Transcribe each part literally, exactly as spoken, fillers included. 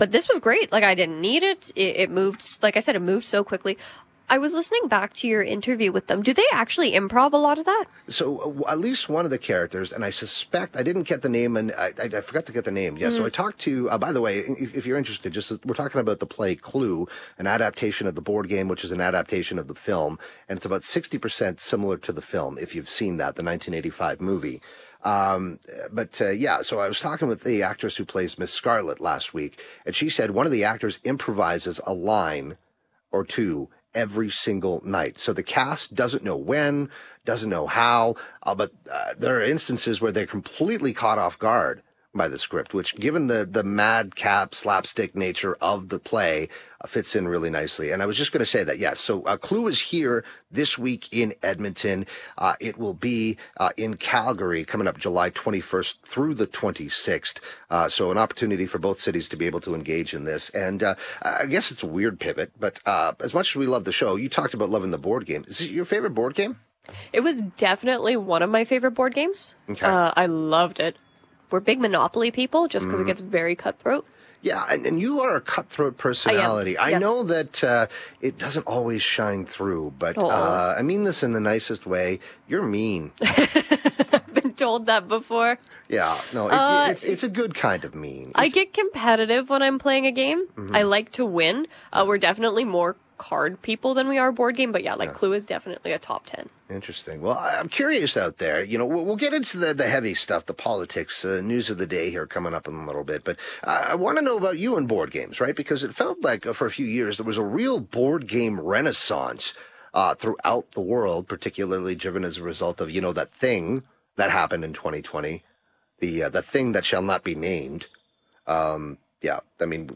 but this was great. Like, I didn't need it. it. It moved, like I said, it moved so quickly. I was listening back to your interview with them. Do they actually improv a lot of that? So uh, at least one of the characters, and I suspect, I didn't get the name, and I, I, I forgot to get the name. Yeah, mm-hmm. So I talked to, uh, by the way, if, if you're interested, just we're talking about the play Clue, an adaptation of the board game, which is an adaptation of the film, and it's about sixty percent similar to the film, if you've seen that, the nineteen eighty-five movie. Um, but, uh, yeah, so I was talking with the actress who plays Miss Scarlet last week, and she said one of the actors improvises a line or two every single night. So the cast doesn't know when, doesn't know how, uh, but uh, there are instances where they're completely caught off guard by the script, which, given the the madcap slapstick nature of the play, uh, fits in really nicely. And I was just going to say that, yes, so uh, Clue is here this week in Edmonton. Uh, it will be uh, in Calgary coming up July twenty-first through the twenty-sixth. Uh, so an opportunity for both cities to be able to engage in this. And uh, I guess it's a weird pivot, but uh, as much as we love the show, you talked about loving the board game. Is it your favorite board game? It was definitely one of my favorite board games. Okay. Uh, I loved it. We're big Monopoly people just because mm. it gets very cutthroat. Yeah, and, and you are a cutthroat personality. I, I yes. know that uh, it doesn't always shine through, but uh, I mean this in the nicest way. You're mean. I've been told that before. Yeah, no, it, uh, it's it's a good kind of mean. It's, I get competitive when I'm playing a game. Mm-hmm. I like to win. Uh, we're definitely more card people than we are board game, but yeah, like yeah. Clue is definitely a top ten. Interesting. Well, I'm curious out there. You know, we'll, we'll get into the, the heavy stuff, the politics, uh, news of the day here coming up in a little bit. But uh, I want to know about you and board games, right? Because it felt like uh, for a few years there was a real board game renaissance uh, throughout the world, particularly driven as a result of, you know, that thing that happened in twenty twenty, the uh, the thing that shall not be named. Um, yeah, I mean,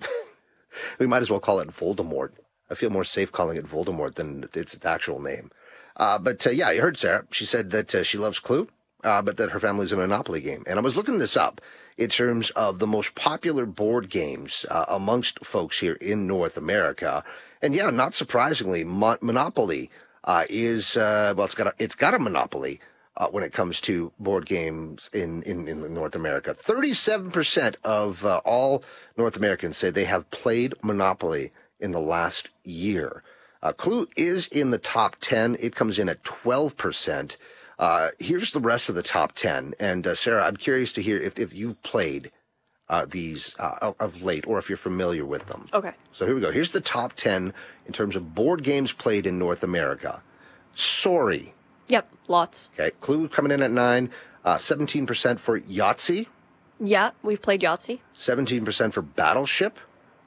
we might as well call it Voldemort. I feel more safe calling it Voldemort than its actual name. Uh, but, uh, yeah, you heard Sarah. She said that uh, she loves Clue, uh, but that her family's a Monopoly game. And I was looking this up in terms of the most popular board games uh, amongst folks here in North America. And, yeah, not surprisingly, Mon- Monopoly uh, is, uh, well, it's got a, it's got a monopoly uh, when it comes to board games in, in, in North America. thirty-seven percent of uh, all North Americans say they have played Monopoly in the last year. Uh, Clue is in the top ten. It comes in at twelve percent. Uh, here's the rest of the top ten. And uh, Sarah, I'm curious to hear if, if you've played uh, these uh, of late or if you're familiar with them. Okay. So here we go. Here's the top ten in terms of board games played in North America. Sorry. Yep, lots. Okay, Clue coming in at nine. Uh, seventeen percent for Yahtzee. Yeah, we've played Yahtzee. seventeen percent for Battleship.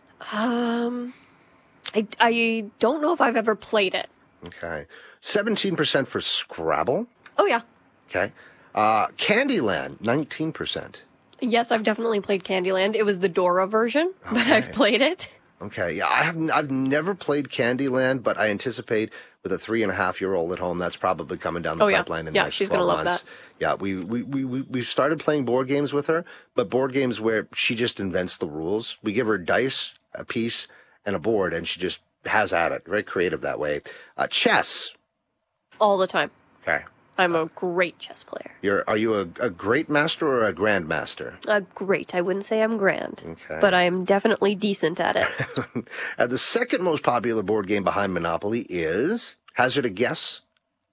Um... I, I don't know if I've ever played it. Okay. seventeen percent for Scrabble. Oh, yeah. Okay. Uh, Candyland, nineteen percent. Yes, I've definitely played Candyland. It was the Dora version, okay. But I've played it. Okay. Yeah, I have, I've never played Candyland, but I anticipate with a three and a half year old at home, that's probably coming down the oh, pipeline yeah. in yeah, the next she's twelve gonna months. Love that. Yeah, we, we, we, we, we started playing board games with her, but board games where she just invents the rules. We give her dice, a piece, and a board, and she just has at it. Very creative that way. Uh, chess. All the time. Okay. I'm a great chess player. You're Are you a, a great master or a grand master? Uh, great. I wouldn't say I'm grand. Okay. But I am definitely decent at it. uh, the second most popular board game behind Monopoly is, hazard a guess?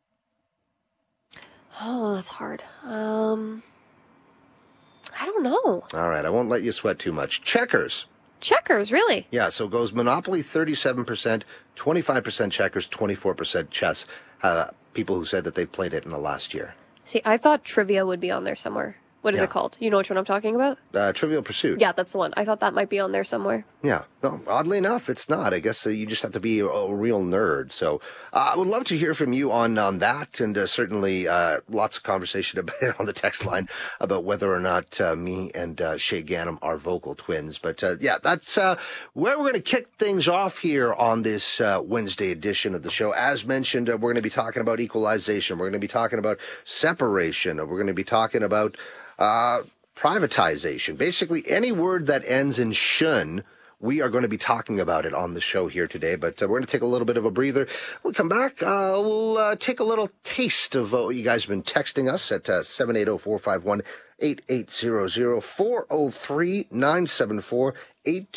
Oh, that's hard. Um, I don't know. All right. I won't let you sweat too much. Checkers. Checkers, really? Yeah, so it goes Monopoly thirty-seven percent, twenty-five percent checkers, twenty-four percent chess. Uh, people who said that they played it in the last year. See, I thought trivia would be on there somewhere. What is yeah. it called? You know which one I'm talking about? Uh, Trivial Pursuit. Yeah, that's the one. I thought that might be on there somewhere. Yeah. No, oddly enough, it's not. I guess uh, you just have to be a, a real nerd. So uh, I would love to hear from you on, on that, and uh, certainly uh, lots of conversation about, on the text line about whether or not uh, me and uh, Shay Ganem are vocal twins. But uh, yeah, that's uh, where we're going to kick things off here on this uh, Wednesday edition of the show. As mentioned, uh, we're going to be talking about equalization. We're going to be talking about separation. We're going to be talking about uh, privatization. Basically, any word that ends in shun, we are going to be talking about it on the show here today. But uh, we're going to take a little bit of a breather. We'll come back. Uh, we'll uh, take a little taste of uh, what you guys have been texting us at uh, seven eight zero, four five one, eight eight zero zero, four zero three, nine seven four, eight